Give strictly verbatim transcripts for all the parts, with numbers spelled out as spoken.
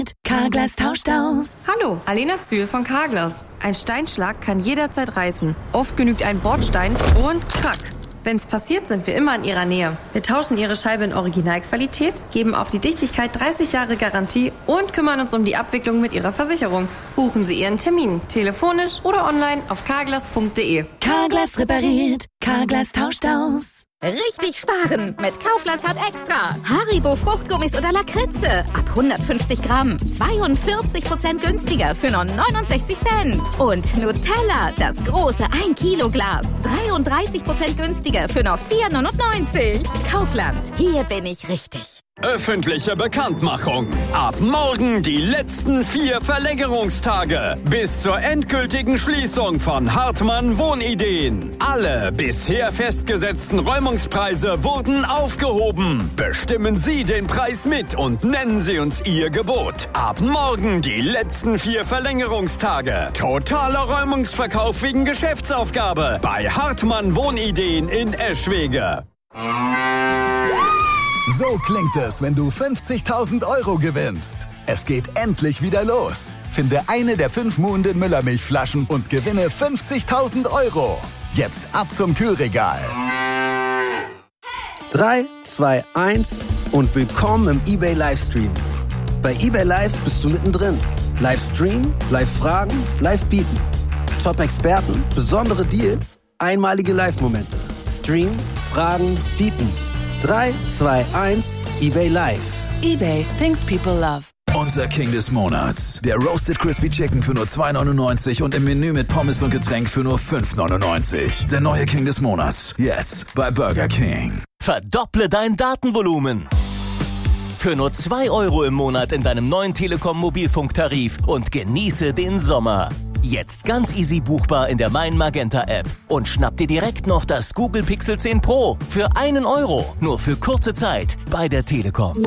Carglass tauscht aus. Hallo, Alena Zühl von Carglass. Ein Steinschlag kann jederzeit reißen. Oft genügt ein Bordstein und krack. Wenn's passiert, sind wir immer in Ihrer Nähe. Wir tauschen Ihre Scheibe in Originalqualität, geben auf die Dichtigkeit dreißig Jahre Garantie und kümmern uns um die Abwicklung mit Ihrer Versicherung. Buchen Sie Ihren Termin, telefonisch oder online auf carglass punkt de. Carglass repariert. Carglass tauscht aus. Richtig sparen mit Kaufland Card Extra. Haribo Fruchtgummis oder Lakritze. Ab hundertfünfzig Gramm. zweiundvierzig Prozent günstiger für nur neunundsechzig Cent. Und Nutella, das große ein Kilo Glas. dreiunddreißig Prozent günstiger für nur vier neunundneunzig. Kaufland, hier bin ich richtig. Öffentliche Bekanntmachung. Ab morgen die letzten vier Verlängerungstage. Bis zur endgültigen Schließung von Hartmann Wohnideen. Alle bisher festgesetzten Räumungspreise wurden aufgehoben. Bestimmen Sie den Preis mit und nennen Sie uns Ihr Gebot. Ab morgen die letzten vier Verlängerungstage. Totaler Räumungsverkauf wegen Geschäftsaufgabe bei Hartmann Wohnideen in Eschwege. So klingt es, wenn du fünfzigtausend Euro gewinnst. Es geht endlich wieder los. Finde eine der fünf Muhnden Müllermilchflaschen und gewinne fünfzigtausend Euro. Jetzt ab zum Kühlregal. drei, zwei, eins und willkommen im eBay Livestream. Bei eBay Live bist du mittendrin. Livestream, Live-Fragen, Live-Bieten. Top-Experten, besondere Deals, einmalige Live-Momente. Stream, Fragen, Bieten. drei, zwei, eins, eBay Live. eBay, things people love. Unser King des Monats. Der Roasted Crispy Chicken für nur zwei neunundneunzig und im Menü mit Pommes und Getränk für nur fünf neunundneunzig. Der neue King des Monats. Jetzt bei Burger King. Verdopple dein Datenvolumen. Für nur zwei Euro im Monat in deinem neuen Telekom Mobilfunktarif und genieße den Sommer. Jetzt ganz easy buchbar in der Mein Magenta App. Und schnapp dir direkt noch das Google Pixel zehn Pro für einen Euro. Nur für kurze Zeit bei der Telekom.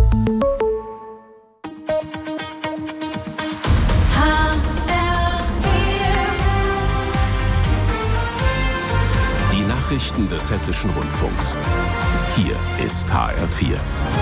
Die Nachrichten des Hessischen Rundfunks. Hier ist H R vier.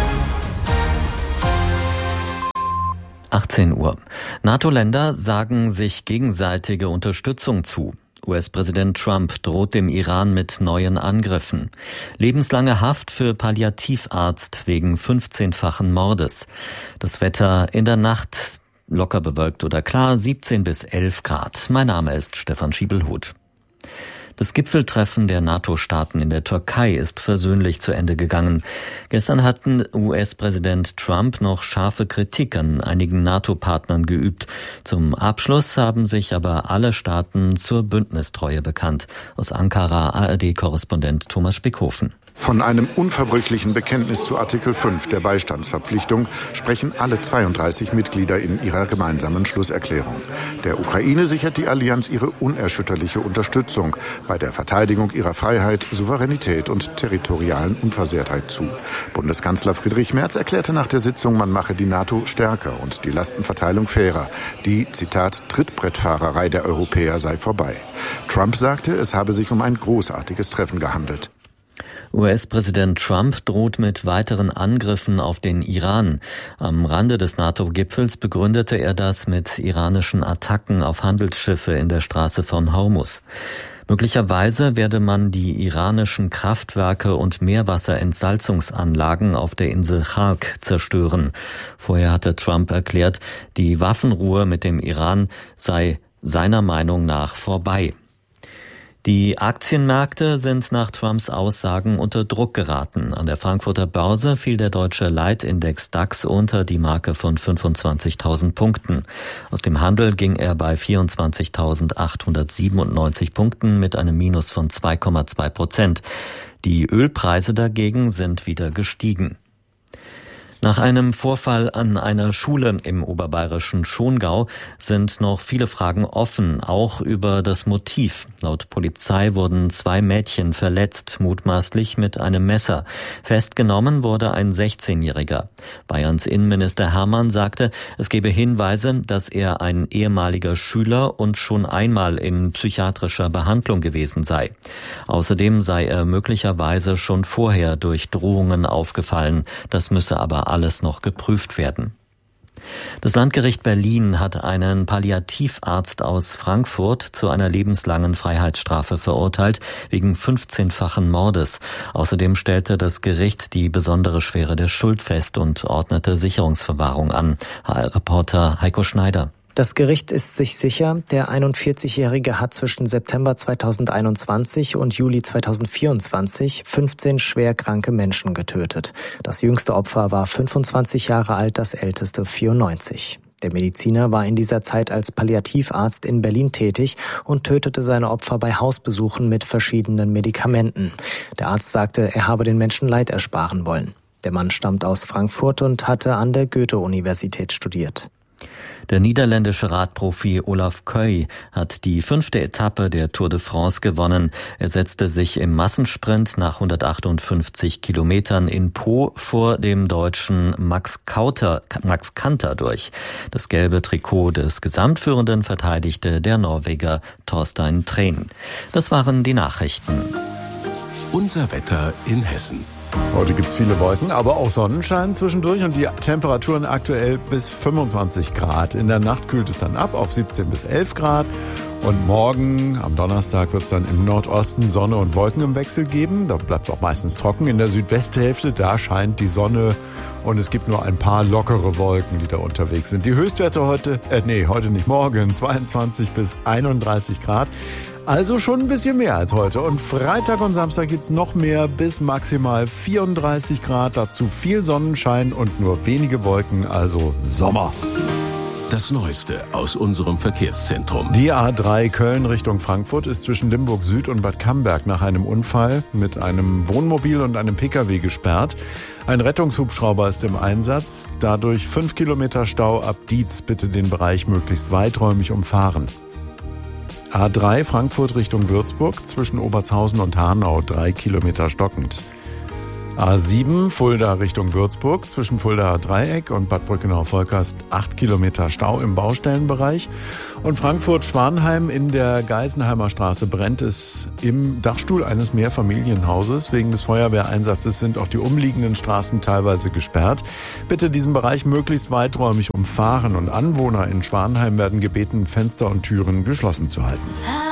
achtzehn Uhr. NATO-Länder sagen sich gegenseitige Unterstützung zu. U S-Präsident Trump droht dem Iran mit neuen Angriffen. Lebenslange Haft für Palliativarzt wegen fünfzehnfachen Mordes. Das Wetter in der Nacht locker bewölkt oder klar, siebzehn bis elf Grad. Mein Name ist Stefan Schiebelhuth. Das Gipfeltreffen der NATO-Staaten in der Türkei ist versöhnlich zu Ende gegangen. Gestern hatten U S-Präsident Trump noch scharfe Kritik an einigen NATO-Partnern geübt. Zum Abschluss haben sich aber alle Staaten zur Bündnistreue bekannt. Aus Ankara A R D-Korrespondent Thomas Spickhofen. Von einem unverbrüchlichen Bekenntnis zu Artikel fünf der Beistandsverpflichtung sprechen alle zweiunddreißig Mitglieder in ihrer gemeinsamen Schlusserklärung. Der Ukraine sichert die Allianz ihre unerschütterliche Unterstützung bei der Verteidigung ihrer Freiheit, Souveränität und territorialen Unversehrtheit zu. Bundeskanzler Friedrich Merz erklärte nach der Sitzung, man mache die NATO stärker und die Lastenverteilung fairer. Die, Zitat, Trittbrettfahrerei der Europäer sei vorbei. Trump sagte, es habe sich um ein großartiges Treffen gehandelt. U S-Präsident Trump droht mit weiteren Angriffen auf den Iran. Am Rande des NATO-Gipfels begründete er das mit iranischen Attacken auf Handelsschiffe in der Straße von Hormuz. Möglicherweise werde man die iranischen Kraftwerke und Meerwasserentsalzungsanlagen auf der Insel Khark zerstören. Vorher hatte Trump erklärt, die Waffenruhe mit dem Iran sei seiner Meinung nach vorbei. Die Aktienmärkte sind nach Trumps Aussagen unter Druck geraten. An der Frankfurter Börse fiel der deutsche Leitindex DAX unter die Marke von fünfundzwanzigtausend Punkten. Aus dem Handel ging er bei vierundzwanzigtausendachthundertsiebenundneunzig Punkten mit einem Minus von zwei Komma zwei Prozent. Die Ölpreise dagegen sind wieder gestiegen. Nach einem Vorfall an einer Schule im oberbayerischen Schongau sind noch viele Fragen offen, auch über das Motiv. Laut Polizei wurden zwei Mädchen verletzt, mutmaßlich mit einem Messer. Festgenommen wurde ein sechzehnjähriger. Bayerns Innenminister Hermann sagte, es gebe Hinweise, dass er ein ehemaliger Schüler und schon einmal in psychiatrischer Behandlung gewesen sei. Außerdem sei er möglicherweise schon vorher durch Drohungen aufgefallen. Das müsse aber alles noch geprüft werden. Das Landgericht Berlin hat einen Palliativarzt aus Frankfurt zu einer lebenslangen Freiheitsstrafe verurteilt, wegen fünfzehnfachen Mordes. Außerdem stellte das Gericht die besondere Schwere der Schuld fest und ordnete Sicherungsverwahrung an. H R-Reporter Heiko Schneider. Das Gericht ist sich sicher, der einundvierzigjährige hat zwischen September zweitausendeinundzwanzig und Juli zweitausendvierundzwanzig fünfzehn schwer kranke Menschen getötet. Das jüngste Opfer war fünfundzwanzig Jahre alt, das älteste vierundneunzig. Der Mediziner war in dieser Zeit als Palliativarzt in Berlin tätig und tötete seine Opfer bei Hausbesuchen mit verschiedenen Medikamenten. Der Arzt sagte, er habe den Menschen Leid ersparen wollen. Der Mann stammt aus Frankfurt und hatte an der Goethe-Universität studiert. Der niederländische Radprofi Olaf Koey hat die fünfte Etappe der Tour de France gewonnen. Er setzte sich im Massensprint nach hundertachtundfünfzig Kilometern in Po vor dem Deutschen Max Kauter, Max Kanter durch. Das gelbe Trikot des Gesamtführenden verteidigte der Norweger Thorstein Træn. Das waren die Nachrichten. Unser Wetter in Hessen. Heute gibt's viele Wolken, aber auch Sonnenschein zwischendurch und die Temperaturen aktuell bis fünfundzwanzig Grad. In der Nacht kühlt es dann ab auf siebzehn bis elf Grad. Und morgen, am Donnerstag, wird es dann im Nordosten Sonne und Wolken im Wechsel geben. Da bleibt es auch meistens trocken. In der Südwesthälfte, da scheint die Sonne und es gibt nur ein paar lockere Wolken, die da unterwegs sind. Die Höchstwerte heute, äh, nee, heute nicht, morgen, zweiundzwanzig bis einunddreißig Grad. Also schon ein bisschen mehr als heute. Und Freitag und Samstag gibt's noch mehr bis maximal vierunddreißig Grad. Dazu viel Sonnenschein und nur wenige Wolken, also Sommer. Das Neueste aus unserem Verkehrszentrum. Die A drei Köln Richtung Frankfurt ist zwischen Limburg Süd und Bad Camberg nach einem Unfall mit einem Wohnmobil und einem Pkw gesperrt. Ein Rettungshubschrauber ist im Einsatz. Dadurch fünf Kilometer Stau ab Dietz. Bitte den Bereich möglichst weiträumig umfahren. A drei Frankfurt Richtung Würzburg zwischen Obertshausen und Hanau drei Kilometer stockend. A sieben Fulda Richtung Würzburg zwischen Fuldaer Dreieck und Bad Brückenau-Volkast acht Kilometer Stau im Baustellenbereich. Und Frankfurt-Schwanheim in der Geisenheimer Straße brennt es im Dachstuhl eines Mehrfamilienhauses. Wegen des Feuerwehreinsatzes sind auch die umliegenden Straßen teilweise gesperrt. Bitte diesen Bereich möglichst weiträumig umfahren und Anwohner in Schwanheim werden gebeten, Fenster und Türen geschlossen zu halten.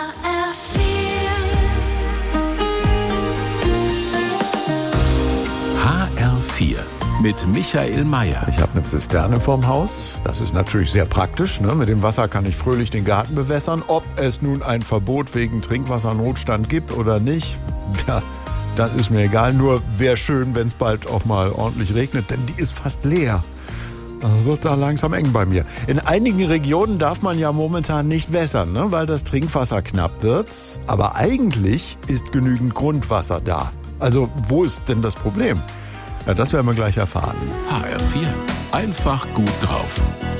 H R vier mit Michael Mayer. Ich habe eine Zisterne vorm Haus. Das ist natürlich sehr praktisch. Ne? Mit dem Wasser kann ich fröhlich den Garten bewässern. Ob es nun ein Verbot wegen Trinkwassernotstand gibt oder nicht, ja, das ist mir egal. Nur wäre schön, wenn es bald auch mal ordentlich regnet, denn die ist fast leer. Das wird da langsam eng bei mir. In einigen Regionen darf man ja momentan nicht wässern, ne? Weil das Trinkwasser knapp wird. Aber eigentlich ist genügend Grundwasser da. Also wo ist denn das Problem? Ja, das werden wir gleich erfahren. H R vier. Einfach gut drauf.